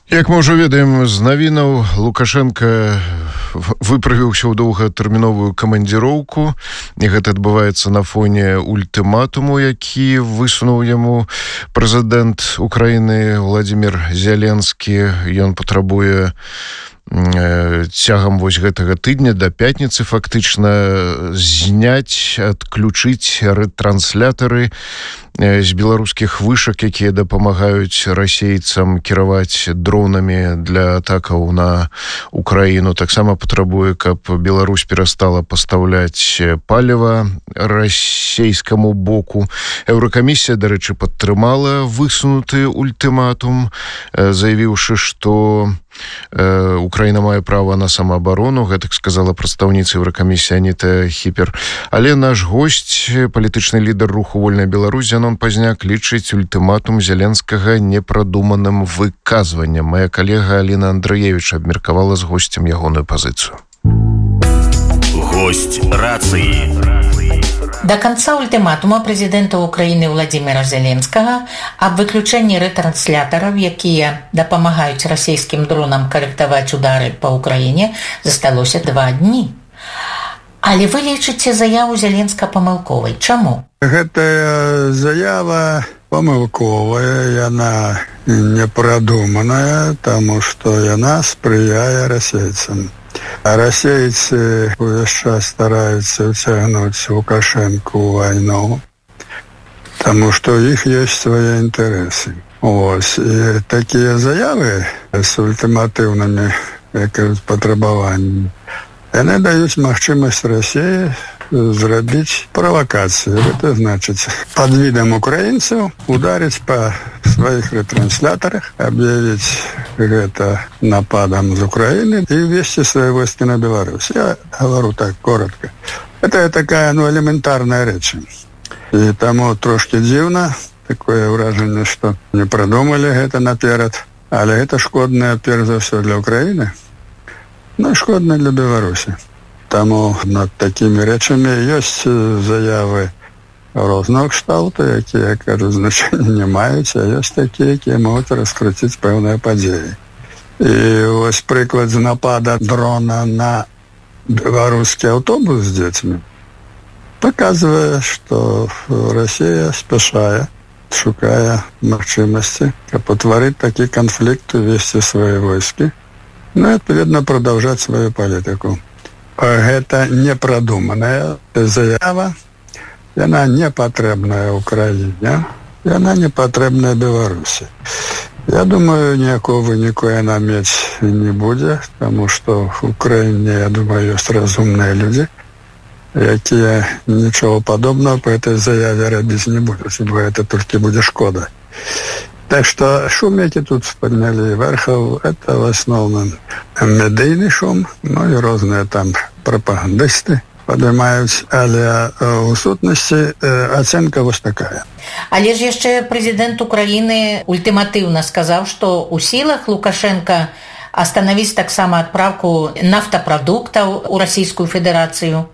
Як мы ўжо ведаем з навінаў, Лукашенко выправіўся ў доўгатэрміновую камандзіроўку, і гэта адбываецца на фоне ультыматуму, які высунуў яму прэзідэнт Украіны Владимир Зеленскі. Ён патрабуе цягам вось гэтага тыдня да пятніцы фактычна зняць, адключыць рэтрансляторы з беларускіх вышак, якія дапамагаюць расейцам кіраваць дронамі для атакаў на Украіну. Таксама патрабуе, каб Беларусь перастала пастаўляць паліва расейскаму боку. Еўракамісія, дарэчы, падтрымала высунуты ультыматум, заявіўшы, што Украіна мае права на самаабарону, гэтак сказала прадстаўніца Еўракамісіі Аніта Хіпер. Але наш госць, палітычны лідар руху «Вольная Беларусь» Зянон Пазняк лічыць ультыматум Зеленскага непрадуманым выказваннем. Моя калега Аліна Андраевич абмеркавала з госцем ягоную пазіцыю. Гость рацыі. До конца ультиматума президента Украины Владимира Зеленского об выключении ретрансляторов, якія дапамагаюць расійскім дронам корректовать удары по Украине, засталося 2 дні. Але вы лічыце заяву Зеленска памылковай. Чаму? Гэтая заява памылковая, яна непрадуманая, таму што яна спрыяе расейцам. А расейцы увесь час стараюцца ўцягнуць Лукашенку ў вайну, таму што ў іх ёсць свае інтарэсы. Ось, і такія заявы з ультыматыўнымі патрабаваннямі, яны даюць магчымасць Расіі зрабіць правакацыю. Это значыць, пад відам украінцаў ударыць па сваіх рэтрансляторах, аб'явіць гэта нападам з Украіны і ввести свои войски на Беларусь. Я говорю так, коротко. Это такая, элементарная рэч. І таму трошки дзіўна, такое ўражанне, што не прадумалі гэта наперад, але гэта шкодна перш за ўсё для Украіны, і шкодна для Беларусі. Таму над такімі рэчамі ёсць заявы розного кшталту, якія, кажу, значэння не маюць, а ёсць такія, якія могуць раскруціць пэўныя падзеі. І вось прыклад з напада дрона на беларускі аўтобус з дзецьмі паказвае, што Расія спяшае, шукае магчымасці, каб утварыць такі канфлікт, увесці свае войскі, і, адпаведна, прадаўжаць сваю палітыку. Гэта непрадуманая заява, яна не патрэбная Украіне, яна не патрэбная Беларусі. Я думаю, ніякого выніку яна мець не будзе, таму што в Украіне, я думаю, ёсць разумныя людзі, якія нічого падобнага па этой заяве рабіць не будуць, бо гэта толькі будзе шкода. Так што шум, які тут паднялі верхаў, это в асноўным медыйны шум, і розныя там прапагандысты падымаюць, але у сутнасці ацэнка вось такая. Але ж яшчэ прэзідэнт Украіны ультыматыўна сказаў, што ў сілах Лукашенка остановіць таксама адпраўку нафтапрадуктаў у Расійскую Федэрацыю.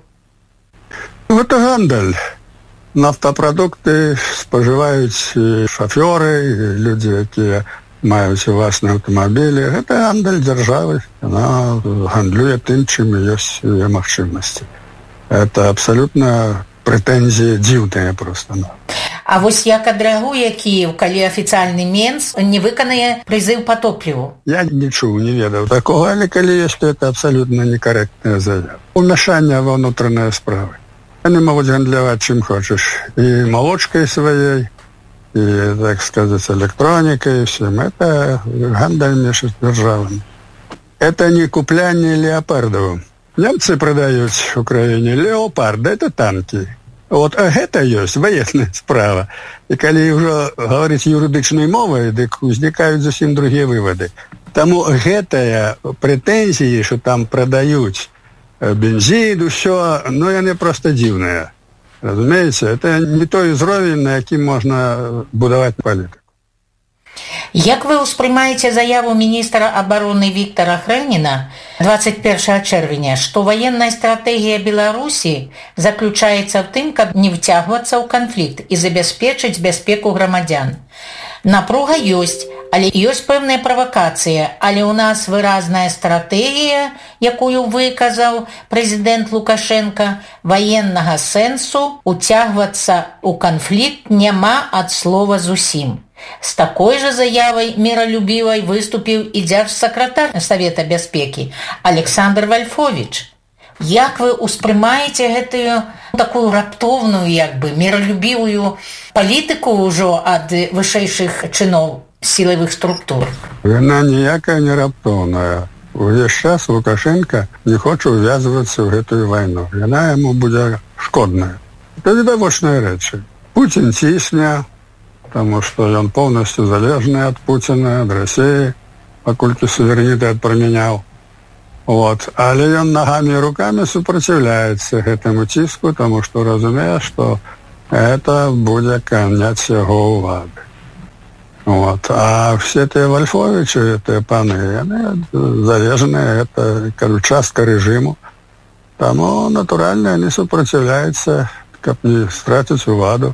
Гэта гандаль. Нафтапрадукты спажываюць шафёры, людзі, якія маюць уласныя аўтамабілі. Гэта гандаль дзяржавы. Яна гандлюе тым, чым ёсць яе магчымасці. Это абсалютна прэтэнзіі дзіўныя проста. А вось як адрэагуе Кіеў, калі афіцыяльны Менц не выканае прызыў па топліву? Я не чуў, не ведаў такога, але калі ёсць, то это абсалютна некарэктная заява. Умяшанне ва ўнутраныя справы. Яны могуць гандляваць чым хочаш. І малочкай сваёй, і, так сказаць, электронікай, всем. Это гандаль між дзяржавамі. Это не куплянне леопардаў. Немцы прадаюць у краіне леопарды, это танкі. Вот гэта ёсць ваенная справа. І калі ўжо гаварыць юрыдычнай мовай, дык узнікаюць зусім другія вывады. Таму гэтая прэтэнзіі, што там прадаюць бензин, усё, яны проста дзіўныя. Разумееце, это не той узровень, на якім можна будаваць палітыку. Як вы ўспрымаеце заяву міністра абароны Віктара Хрэніна 21 чэрвеня, што ваенная стратэгія Беларусі заключаецца ў тым, каб не вцягвацца ў канфлікт і забяспечыць бяспеку грамадзян? Напруга ёсць, Але ёсць пэўная правакацыя, але ў нас выразная стратэгія, якую выказаў прэзідэнт Лукашенко, ваеннага сэнсу уцягвацца ў канфлікт няма ад слова зусім. З такой жа заявай міралюбівай выступіў і дзяржсакратар Савета бяспекі Александр Вольфович. Як вы ўспрымаеце гэтую такую раптоўную, міралюбівую палітыку ўжо ад вышэйшых чыноў сілавых структур? Яна ніякая не раптоўная. Увесь час Лукашенко не хоча ўвязвацца ў гэтую вайну. Яна яму будзе шкодная. Это відавочныя рэчы. Путін цісне, таму што ён поўнасцю залежны ад Пуціна, ад Расіі, паколькі суверэнітэт прамяняў. Але ён нагамі і рукамі супраціўляецца гэтаму ціску, таму што разумее, што гэта будзе канец яго ўлады. А все те Вольфовичи, те паны, яны залежныя, это частка рэжыму. Таму, натуральна, яны супраціўляюцца, каб не страціць уладу.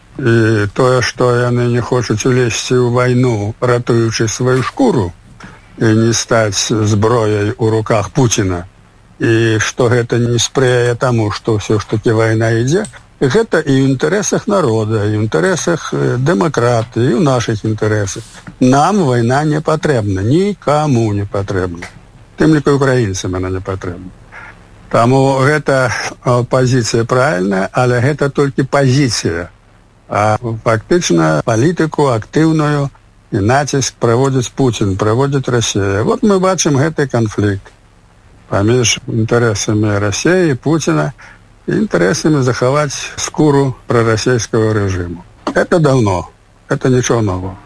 І тое, што яны не хочуць улезці ў вайну, ратуючы сваю шкуру, і не стаць зброяй у руках Пуціна, і што гэта не спрыяе таму, што ўсё ж такі вайна ідзе, гэта і ў інтарэсах народа, і ў інтарэсах дэмакратыі, і ў нашых інтарэсах. Нам вайна не патрэбна, нікаму не патрэбна. Тым ліку украінцам яна не патрэбна. Таму гэта пазіцыя правільная, але гэта толькі пазіцыя. А фактычна палітыку актыўную і націск праводзіць Пуцін, праводзіць Расія. Мы бачым гэты канфлікт паміж інтарэсамі Расіі і Пуціна і інтарэсамі захаваць скуру прарасійскага рэжыму. Это давно, это нічого нового.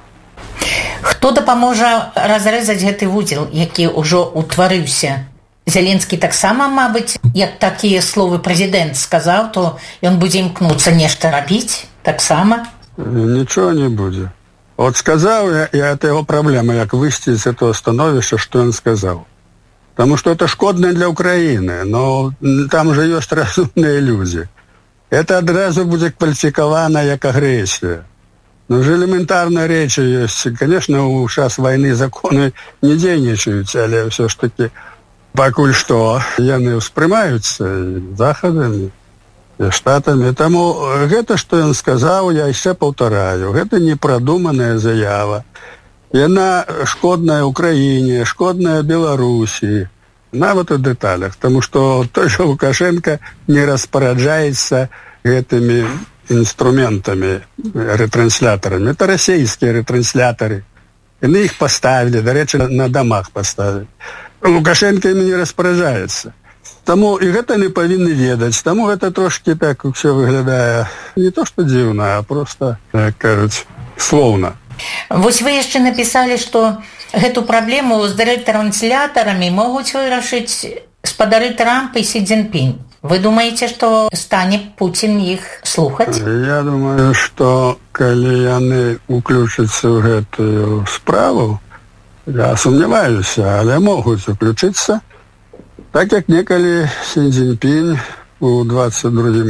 Хто дапаможа разрэзаць гэты вузел, які ўжо ўтварыўся? Зеленскі таксама, мабыць, як такія словы прэзідэнт сказаў, то ён будзе імкнуцца нешта рабіць таксама? Нічого не будзе. Сказаў, і это яго праблема, як выйсці з этого становішча, што ён сказаў. Потому что это шкодно для Украины, но там же есть разумные люди. Это одразу будет квалификовано как агрессия. Но же элементарные речи есть. Конечно, у сейчас войны законы не дзейнічаюць, але все ж таки пакуль што яны ўспрымаюцца і захадамі, і штатамі. Таму гэта, што ён сказаў, я яшчэ паўтараю, гэта непрадуманая заява. Яна шкодная Украіне, шкодная Беларусі, нават у дэталях, тому што той же Лукашенко не распараджаецца гэтымі інструментамі, рэтрансляторамі. Это расійскія рэтранслятары. Яны іх паставілі, дарэчы, на дамах паставілі. Лукашенко імі не распараджаецца. Таму і гэта не павінны ведаць. Таму гэта трошки так ўсё выглядае не то што дзіўна, а просто, як кажуць, слоўна. Вось вы яшчэ напісалі, што гэту праблему з рэтрансляторамі могуць вырашыць спадары Трамп і Сі Цзіньпінь. Вы думаеце, што стане Пуцін іх слухаць? Я думаю, што калі яны уключацца ў гэтую справу, я сумняваюся, але могуць уключыцца, так як некалі Сі Цзіньпінь у 22